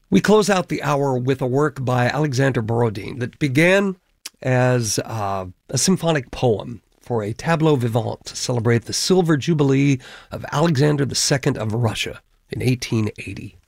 We close out the hour with a work by Alexander Borodin that began as a symphonic poem for a tableau vivant to celebrate the silver jubilee of Alexander II of Russia in 1880.